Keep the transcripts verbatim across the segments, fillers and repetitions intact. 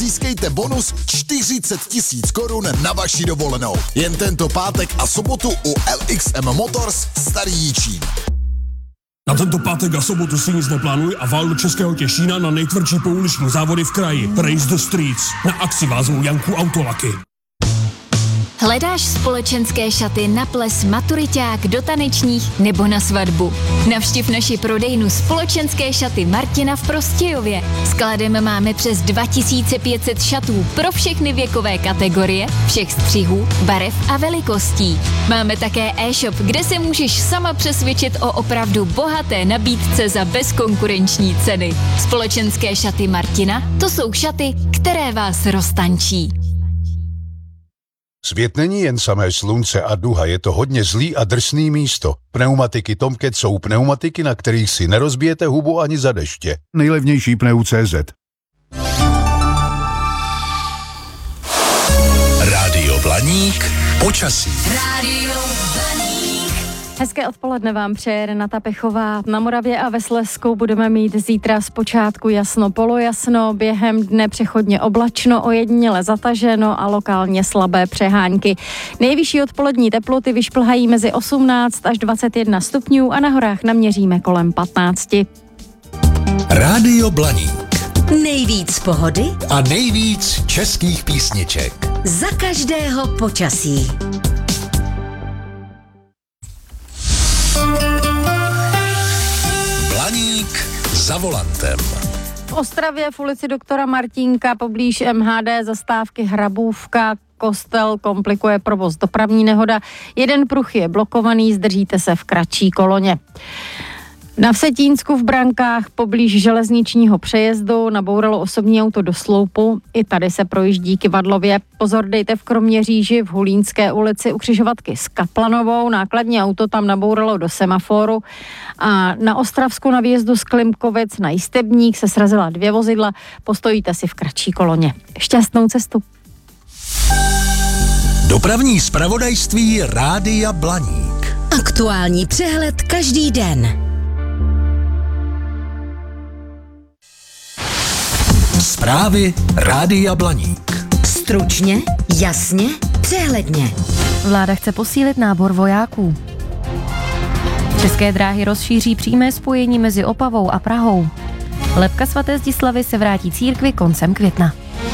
získejte bonus čtyřicet tisíc korun na vaši dovolenou. Jen tento pátek a sobotu u L X M Motors Starý Jičín. Na tento pátek a sobotu si nic neplánuj a vál do Českého Těšína na nejtvrdší pouliční závody v kraji. Race the Streets. Na akci vás zvou Janku Autolaky. Hledáš společenské šaty na ples, maturiťák, do tanečních nebo na svatbu? Navštiv naši prodejnu Společenské šaty Martina v Prostějově. Skladem máme přes dva tisíce pět set šatů pro všechny věkové kategorie, všech střihů, barev a velikostí. Máme také e-shop, kde se můžeš sama přesvědčit o opravdu bohaté nabídce za bezkonkurenční ceny. Společenské šaty Martina, to jsou šaty, které vás roztančí. Svět není jen samé slunce a duha, je to hodně zlý a drsný místo. Pneumatiky Tomcat jsou pneumatiky, na kterých si nerozbijete hubu ani za deště. Nejlevnější pneu tečka cé zet. Rádio Blaník, počasí. Rádio Hezké odpoledne vám přeje Renata Pechová. Na Moravě a ve Slezsku budeme mít zítra zpočátku jasno polojasno, během dne přechodně oblačno, ojediněle zataženo a lokálně slabé přehánky. Nejvyšší odpolední teploty vyšplhají mezi osmnáct až dvacet jedna stupňů a na horách naměříme kolem patnáct. Rádio Blaník. Nejvíc pohody a nejvíc českých písniček. Za každého počasí. Blaník za volantem. V Ostravě v ulici doktora Martínka poblíž M H D zastávky Hrabůvka Kostel komplikuje provoz dopravní nehoda. Jeden pruh je blokovaný, zdržíte se v kratší koloně. Na Vsetínsku v Brankách poblíž železničního přejezdu nabouralo osobní auto do sloupu. I tady se projíždí kyvadlově. Pozor dejte v Kroměříži v Hulínské ulici u křižovatky s Kaplanovou. Nákladní auto tam nabouralo do semaforu. A na Ostravsku na výjezdu z Klimkovic na Jistebník se srazila dvě vozidla. Postojíte si v kratší koloně. Šťastnou cestu. Dopravní zpravodajství Rádia Blaník. Aktuální přehled každý den. Zprávy Rádia Blaník. Stručně, jasně, přehledně. Vláda chce posílit nábor vojáků. České dráhy rozšíří přímé spojení mezi Opavou a Prahou. Lebka svaté Zdislavy se vrátí církvi koncem května.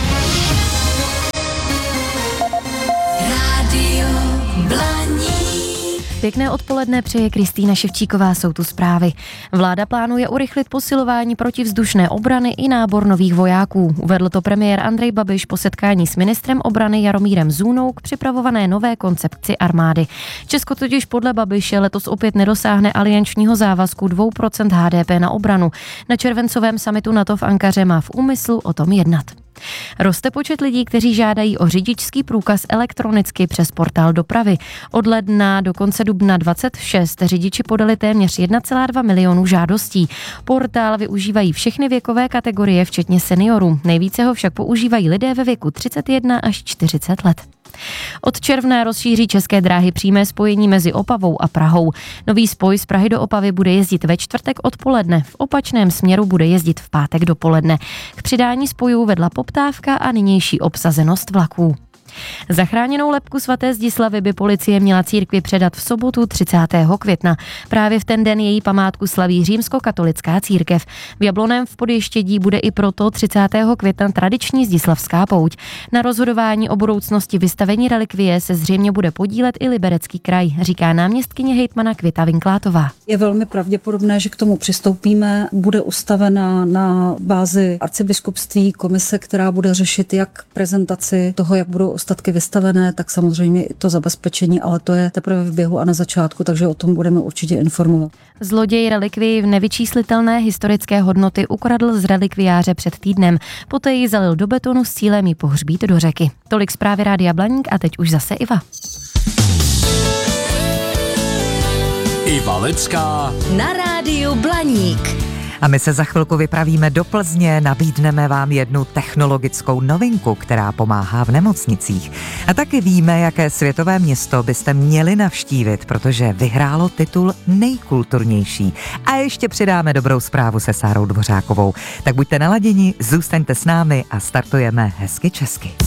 Rádio Blaník. Pěkné odpoledne přeje Kristýna Ševčíková, jsou tu zprávy. Vláda plánuje urychlit posilování protivzdušné obrany i nábor nových vojáků. Uvedl to premiér Andrej Babiš po setkání s ministrem obrany Jaromírem Zůnou k připravované nové koncepci armády. Česko totiž podle Babiše letos opět nedosáhne aliančního závazku dvě procenta H D P na obranu. Na červencovém summitu NATO v Ankaře má v úmyslu o tom jednat. Roste počet lidí, kteří žádají o řidičský průkaz elektronicky přes portál dopravy. Od ledna do konce dubna dvacet šest řidiči podali téměř jedna celá dva milionu žádostí. Portál využívají všechny věkové kategorie, včetně seniorů. Nejvíce ho však používají lidé ve věku třicet jedna až čtyřicet let. Od června rozšíří České dráhy přímé spojení mezi Opavou a Prahou. Nový spoj z Prahy do Opavy bude jezdit ve čtvrtek odpoledne, v opačném směru bude jezdit v pátek dopoledne. K přidání spojů vedla poptávka a nynější obsazenost vlaků. Zachráněnou lebku svaté Zdislavy by policie měla církvi předat v sobotu třicátého května. Právě v ten den její památku slaví římskokatolická církev. V Jabloném v Podještědí bude i proto třicátého května tradiční zdislavská pouť. Na rozhodování o budoucnosti vystavení relikvie se zřejmě bude podílet i Liberecký kraj, říká náměstkyně hejtmana Květa Vinklátová. Je velmi pravděpodobné, že k tomu přistoupíme. Bude ustavena na bázi arcibiskupství komise, která bude řešit jak prezentaci toho, jak budou ostatky vystavené, tak samozřejmě i to zabezpečení, ale to je teprve v běhu a na začátku, takže o tom budeme určitě informovat. Zloděj relikvii v nevyčíslitelné historické hodnoty ukradl z relikviáře před týdnem. Poté ji zalil do betonu s cílem ji pohřbít do řeky. Tolik zprávy Rádia Blaník a teď už zase Iva. Iva Lecká Na Rádiu Blaník. A my se za chvilku vypravíme do Plzně, nabídneme vám jednu technologickou novinku, která pomáhá v nemocnicích. A taky víme, jaké světové město byste měli navštívit, protože vyhrálo titul nejkulturnější. A ještě přidáme dobrou zprávu se Sárou Dvořákovou. Tak buďte naladěni, zůstaňte s námi a startujeme hezky česky.